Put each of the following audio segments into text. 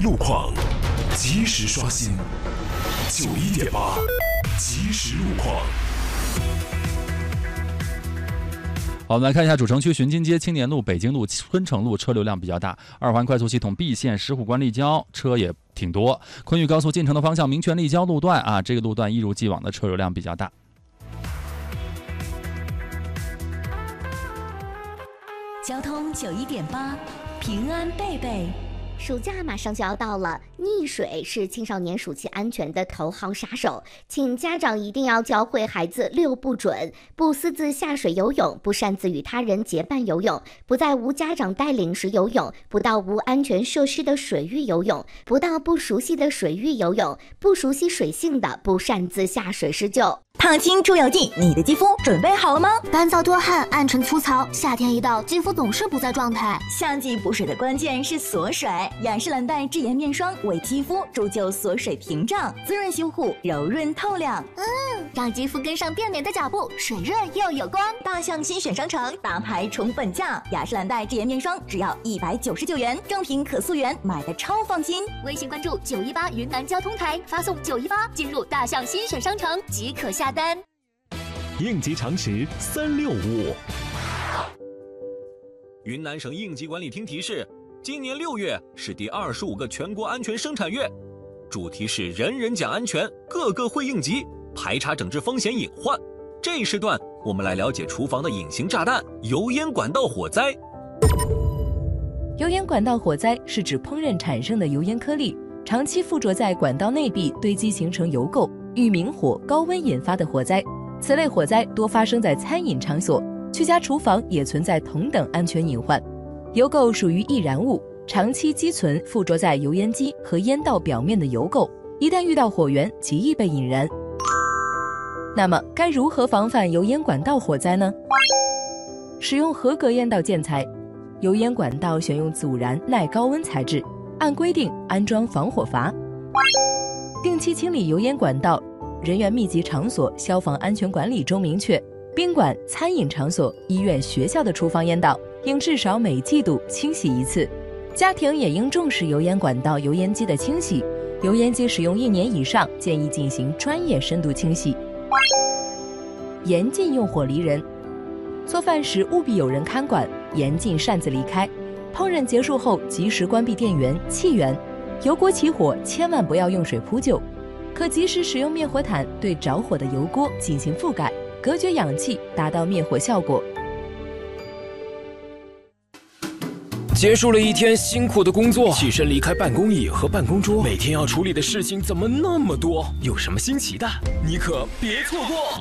路况，及时刷新。91.8，即时路况。 好，我们来看一下主城区巡津街、青年路、北京路、春城路车流量比较大，二环快速系统 B 线石虎关立交车也挺多。昆玉高速进城的方向民权立交路段啊，这个路段一如既往的车流量比较大。 交通91.8，平安贝贝。 暑假马上就要到了，溺水是青少年暑期安全的头号杀手，请家长一定要教会孩子6不准：不私自下水游泳，不擅自与他人结伴游泳，不在无家长带领时游泳，不到无安全设施的水域游泳，不到不熟悉的水域游泳，不熟悉水性的不擅自下水施救。 烫青出油剂，你的肌肤准备好了吗？ 干燥多汗，暗沉粗糙，夏天一到，肌肤总是不在状态。 夏季补水的关键是锁水，雅诗兰黛智妍面霜为肌肤铸就锁水屏障，滋润修护，柔润透亮。 让肌肤跟上变美的脚步，水润又有光。 大象新选商城大牌宠本价，雅诗兰黛智妍面霜只要199元，正品可溯源，买的超放心。 微信关注918云南交通台，发送918进入大象新选商城即可下单。 应急常识365。 云南省应急管理厅提示，今年6月是第25个全国安全生产月，主题是人人讲安全，个个会应急，排查整治风险隐患。这一时段我们来了解厨房的隐形炸弹——油烟管道火灾。 油烟管道火灾是指烹饪产生的油烟颗粒长期附着在管道内壁堆积形成油垢，遇明火、高温引发的火灾。此类火灾多发生在餐饮场所，居家厨房也存在同等安全隐患。油垢属于易燃物，长期积存附着在油烟机和烟道表面的油垢，一旦遇到火源，极易被引燃。那么该如何防范油烟管道火灾呢？使用合格烟道建材，油烟管道选用阻燃耐高温材质，按规定安装防火阀，定期清理油烟管道。人员密集场所消防安全管理中明确，宾馆、餐饮场所、医院、学校的厨房烟道应至少每季度清洗1次。家庭也应重视油烟管道、油烟机的清洗，油烟机使用1年以上，建议进行专业深度清洗。严禁用火离人，做饭时务必有人看管，严禁擅自离开。烹饪结束后及时关闭电源、气源，油锅起火千万不要用水扑救。可及时使用灭火毯对着火的油锅进行覆盖，隔绝氧气，达到灭火效果。 结束了一天辛苦的工作，起身离开办公椅和办公桌，每天要处理的事情怎么那么多？有什么新奇的？你可别错过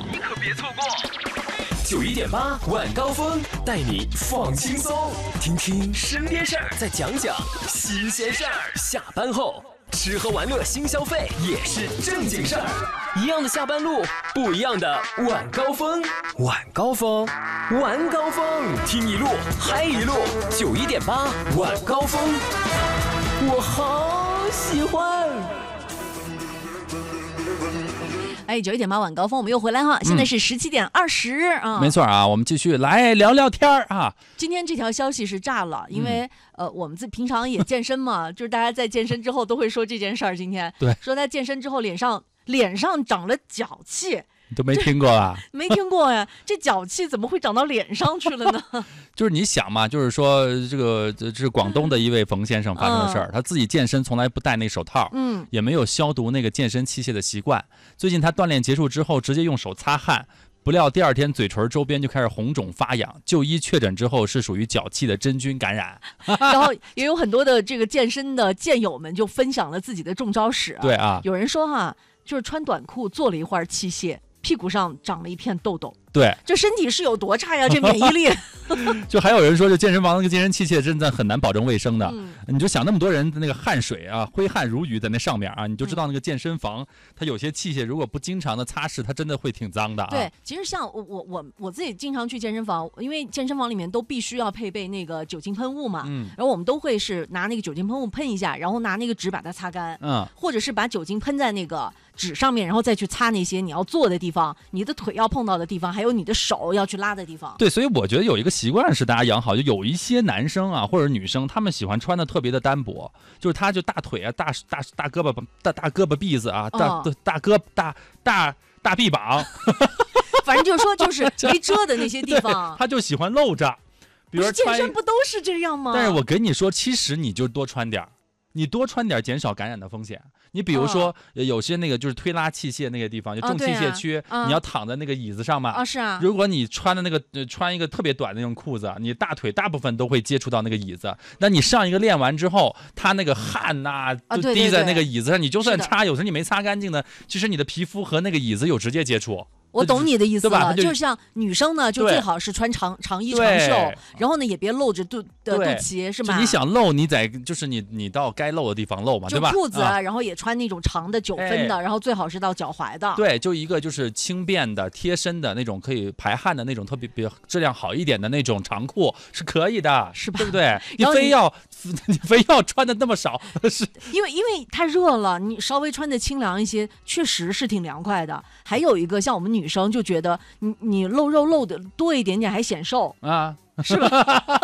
！91.8晚高峰带你放轻松，听听身边事儿，再讲讲新鲜事儿。下班后吃喝玩乐新消费也是正经事儿，一样的下班路，不一样的晚高峰。晚高峰，晚高峰，听一路嗨一路。91.8晚高峰，我好喜欢。 91.8晚高峰，我们又回来哈，现在是17:20啊。 没错啊，我们继续来聊聊天啊。 今天这条消息是炸了，因为我们平常也健身嘛，就是大家在健身之后都会说这件事儿。今天对说他健身之后脸上长了脚气。 你都没听过啊？ 没听过呀，这脚气怎么会长到脸上去了呢？ 就是你想嘛，就是说这是广东的一位冯先生发生的事儿，他自己健身从来不戴那手套，也没有消毒那个健身器械的习惯。最近他锻炼结束之后，直接用手擦汗，不料第2天嘴唇周边就开始红肿发痒，就医确诊之后是属于脚气的真菌感染。 然后也有很多的这个健身的健友们就分享了自己的中招史。 对啊， 有人说哈，就是穿短裤做了一会儿器械，屁股上长了一片痘痘。 对， 这身体是有多差呀？这免疫力。 就还有人说，就健身房那个健身器械真的很难保证卫生的。你就想那么多人那个汗水啊，挥汗如雨在那上面啊，你就知道那个健身房它有些器械如果不经常的擦拭，它真的会挺脏的啊。 对，其实像我自己经常去健身房，因为健身房里面都必须要配备那个酒精喷雾嘛，然后我们都会是拿那个酒精喷雾喷一下，然后拿那个纸把它擦干，或者是把酒精喷在那个纸上面，然后再去擦那些你要坐的地方，你的腿要碰到的地方，还有有你的手要去拉的地方。 对，所以我觉得有一个习惯是大家养好，就有一些男生啊或者女生，他们喜欢穿的特别的单薄，就是他就大腿啊、大胳膊、大胳膊臂子啊、大臂膀， 反正就是说就是没遮的那些地方， 他就喜欢露着。比如说健身不都是这样吗？ 但是我跟你说，其实你就多穿点，你多穿点，减少感染的风险。你比如说，有些那个就是推拉器械那个地方，就重器械区，你要躺在那个椅子上嘛。 是啊。 如果你穿的那个穿一个特别短的那种裤子，你大腿大部分都会接触到那个椅子。那你上一个练完之后，它那个汗呐就滴在那个椅子上，你就算擦，有时候你没擦干净的，其实你的皮肤和那个椅子有直接接触。 我懂你的意思了，就像女生呢，就最好是穿长衣长袖，然后呢也别露着肚脐，是吧？ 你想露，你在就是你到该露的地方露嘛，对吧？ 就裤子，然后也穿那种长的9分的，然后最好是到脚踝的。 对，就一个就是轻便的、贴身的那种可以排汗的那种特别质量好一点的那种长裤是可以的， 是吧？ 对不对？你非要穿的那么少，是因为太热了，你稍微穿的清凉一些，确实是挺凉快的。还有一个像我们女生就觉得你露肉露的多一点点还显瘦啊， 是吧？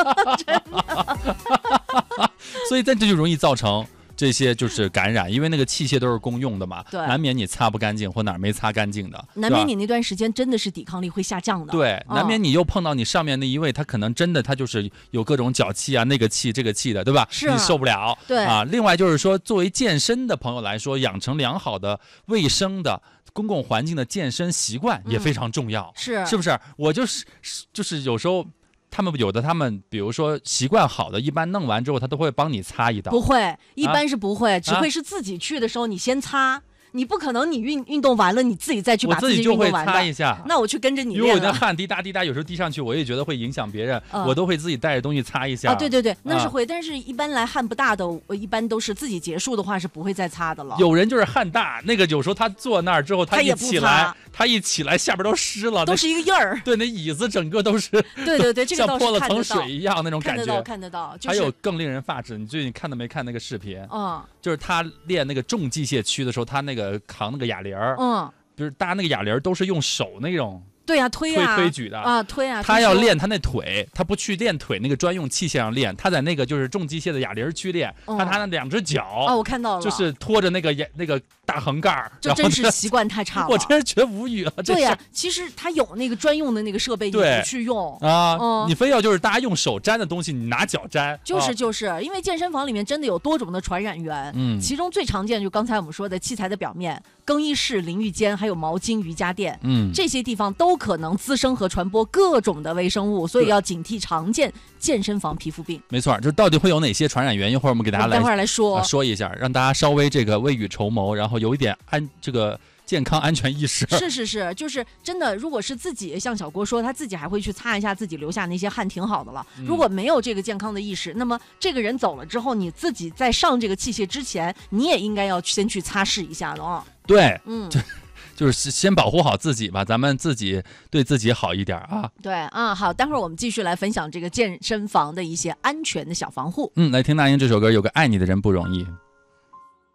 所以这就容易造成这些就是感染，因为那个器械都是公用的嘛，难免你擦不干净或哪儿没擦干净的， 难免你那段时间真的是抵抗力会下降的。 对，难免你又碰到你上面那一位，他可能真的他就是有各种脚气啊，那个气这个气的，对吧？ 是你受不了。 对啊，另外就是说，作为健身的朋友来说，养成良好的卫生的公共环境的健身习惯也非常重要，是不是？我就是有时候。他们比如说习惯好的，一般弄完之后他都会帮你擦一道。 不会，一般是不会，只会是自己去的时候你先擦。你不可能，你运动完了，你自己再去把自己运动完的。 我自己就会擦一下。 那我去跟着你练。 因为我的汗滴答滴答，有时候滴上去，我也觉得会影响别人，我都会自己带着东西擦一下。 对，那是会，但是一般来汗不大的，我一般都是自己结束的话是不会再擦的了。 有人就是汗大，那个有时候他坐那儿之后，他一起来，下边都湿了， 都是一个印儿。 对，那椅子整个都是。 对，这个像泼了层水一样那种感觉。 看得到。 还有更令人发指，你最近看那个视频？就是他练那个重机械区的时候，他那个扛那个哑铃儿，就是搭那个哑铃都是用手那种。 对呀，推举的啊，推啊！ 他要练他那腿，他不去练腿那个专用器械上练，他在那个就是重机械的哑铃区练。他那2只脚我看到了， 就是拖着那个大横杠， 这真是习惯太差了。 我真是觉得无语了。 对呀，其实他有那个专用的那个设备，你不去用啊，你非要就是大家用手沾的东西，你拿脚沾。 就是因为健身房里面真的有多种的传染源，其中最常见就刚才我们说的器材的表面、更衣室、淋浴间，还有毛巾、瑜伽垫，这些地方都可能滋生和传播各种的微生物，所以要警惕常见健身房皮肤病。 没错，就到底会有哪些传染源？一会儿我们给大家待会儿来说一下，让大家稍微这个未雨绸缪，然后有一点这个健康安全意识。 是，就是真的，如果是自己像小郭说，他自己还会去擦一下自己留下那些汗，挺好的了。如果没有这个健康的意识，那么这个人走了之后，你自己在上这个器械之前，你也应该要先去擦拭一下了。 对，就是先保护好自己吧，咱们自己对自己好一点啊。 对啊，好，待会儿我们继续来分享这个健身房的一些安全的小防护。 来听那英这首歌，有个爱你的人不容易。